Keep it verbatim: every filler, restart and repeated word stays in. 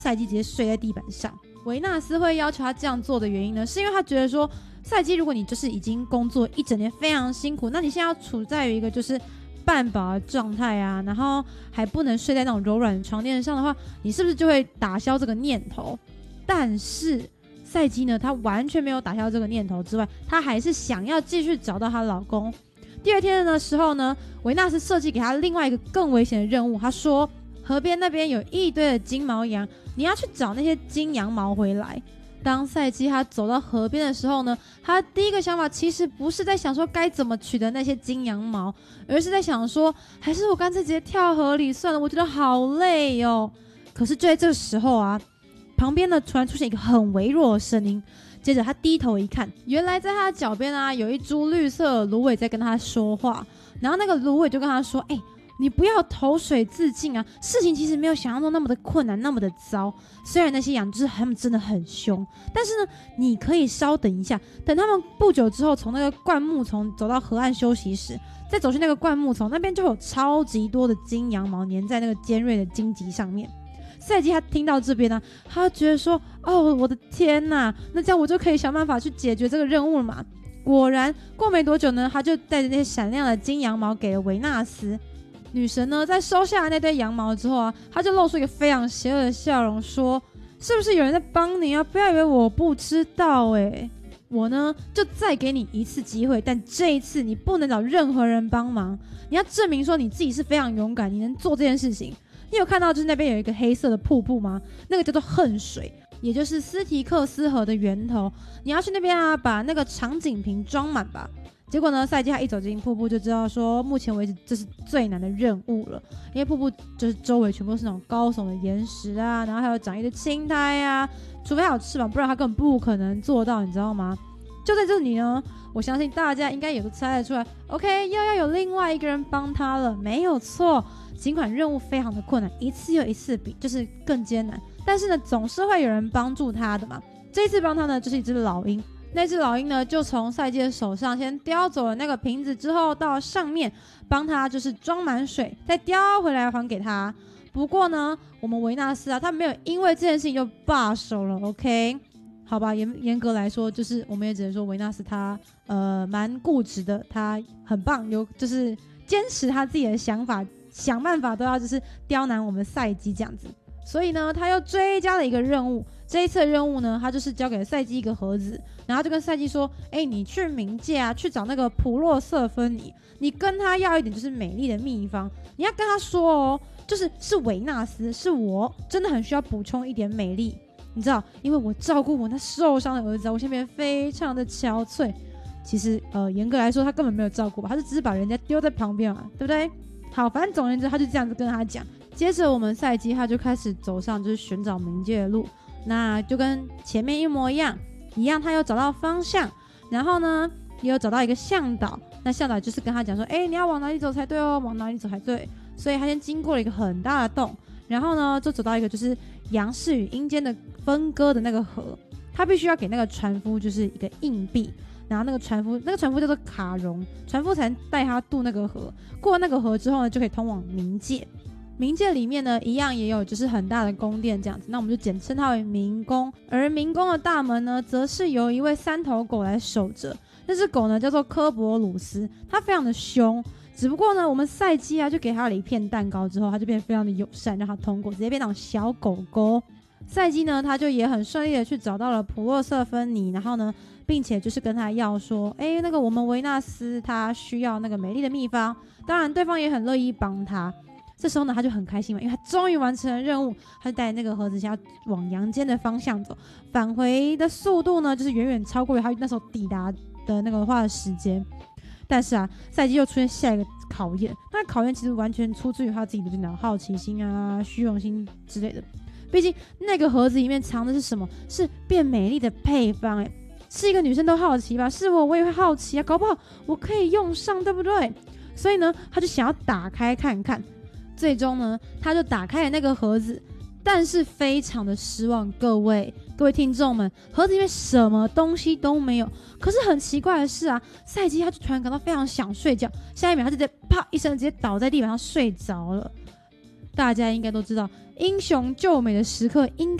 赛基直接睡在地板上。维纳斯会要求他这样做的原因呢，是因为他觉得说，赛基如果你就是已经工作一整天非常辛苦，那你现在要处在于一个就是半饱的状态啊，然后还不能睡在那种柔软的床垫上的话，你是不是就会打消这个念头？但是赛基呢，她完全没有打消这个念头之外，她还是想要继续找到她老公。第二天的时候呢，维纳斯设计给她另外一个更危险的任务，她说河边那边有一堆的金毛羊，你要去找那些金羊毛回来。当赛基他走到河边的时候呢，他第一个想法其实不是在想说该怎么取得那些金羊毛，而是在想说还是我干脆直接跳河里算了，我觉得好累哦。可是就在这个时候啊，旁边呢突然出现一个很微弱的声音，接着他低头一看，原来在他的脚边啊有一株绿色的芦苇在跟他说话，然后那个芦苇就跟他说，哎、欸你不要投水自尽啊！事情其实没有想象中那么的困难，那么的糟。虽然那些羊就是他们真的很凶，但是呢，你可以稍等一下，等他们不久之后从那个灌木丛走到河岸休息时，再走去那个灌木丛那边，就有超级多的金羊毛粘在那个尖锐的荆棘上面。赛基他听到这边呢、啊，他觉得说：“哦，我的天哪！那这样我就可以想办法去解决这个任务了嘛。”果然，过没多久呢，他就带着那些闪亮的金羊毛给了维纳斯。女神呢，在收下那堆羊毛之后啊，她就露出一个非常邪恶的笑容，说：“是不是有人在帮你啊？不要以为我不知道哎、欸，我呢就再给你一次机会，但这一次你不能找任何人帮忙，你要证明说你自己是非常勇敢，你能做这件事情。你有看到就是那边有一个黑色的瀑布吗？那个叫做恨水，也就是斯提克斯河的源头。你要去那边啊，把那个长颈瓶装满吧。”结果呢，赛基他一走进瀑布就知道说，目前为止这是最难的任务了，因为瀑布就是周围全部都是那种高耸的岩石啊，然后还有长一堆青苔啊，除非他有翅膀，不然他根本不可能做到，你知道吗？就在这里呢，我相信大家应该也都猜得出来 ，OK， 又要有另外一个人帮他了，没有错。尽管任务非常的困难，一次又一次比就是更艰难，但是呢，总是会有人帮助他的嘛。这一次帮他呢，就是一只老鹰。那只老鹰呢，就从赛基的手上先叼走了那个瓶子，之后到上面帮他就是装满水，再叼回来还给他。不过呢，我们维纳斯啊，他没有因为这件事情就罢手了 ，OK？ 好吧，严严格来说，就是我们也只能说维纳斯他呃蛮固执的，他很棒，有就是坚持他自己的想法，想办法都要就是刁难我们赛基这样子。所以呢，他又追加了一个任务。这一次的任务呢，他就是交给了赛基一个盒子，然后就跟赛基说：“哎、欸，你去冥界啊，去找那个普洛瑟芬妮，你跟他要一点就是美丽的秘方，你要跟他说哦，就是是维纳斯，是我真的很需要补充一点美丽，你知道，因为我照顾我那受伤的儿子，我现在变得非常的憔悴。其实呃，严格来说，他根本没有照顾吧，他就只是把人家丢在旁边嘛，对不对？好，反正总而言之，他就这样子跟他讲。接着我们赛基他就开始走上就是寻找冥界的路。”那就跟前面一模一样，一样，他有找到方向，然后呢，也有找到一个向导。那向导就是跟他讲说，哎、欸，你要往哪里走才对哦，往哪里走才对。所以他先经过了一个很大的洞，然后呢，就走到一个就是阳世与阴间的分割的那个河。他必须要给那个船夫就是一个硬币，然后那个船夫，那个船夫叫做卡戎，船夫才能带他渡那个河。过了那个河之后呢，就可以通往冥界。冥界里面呢，一样也有就是很大的宫殿这样子，那我们就简称它为冥宫。而冥宫的大门呢，则是由一位三头狗来守着。那只狗呢，叫做科博鲁斯，它非常的凶。只不过呢，我们赛基啊，就给它了一片蛋糕之后，它就变得非常的友善，让它通过，直接变成小狗狗。赛基呢，他就也很顺利的去找到了普洛瑟芬妮，然后呢，并且就是跟他要说，哎，那个我们维纳斯他需要那个美丽的秘方，当然对方也很乐意帮他。这时候呢，他就很开心嘛，因为他终于完成了任务，他就带那个盒子想要往阳间的方向走，返回的速度呢，就是远远超过了他那时候抵达的那个花的时间。但是啊，赛基又出现下一个考验，那考验其实完全出自于他自己的这种好奇心啊、虚荣心之类的。毕竟那个盒子里面藏的是什么？是变美丽的配方、欸，哎，是一个女生都好奇吧？是我，我也会好奇啊，搞不好我可以用上，对不对？所以呢，他就想要打开看看。最终呢，他就打开了那个盒子，但是非常的失望，各位各位听众们，盒子里面什么东西都没有。可是很奇怪的是啊，赛基他就突然感到非常想睡觉，下一秒他就直接啪一声直接倒在地板上睡着了。 大家应该都知道，英雄救美的时刻应该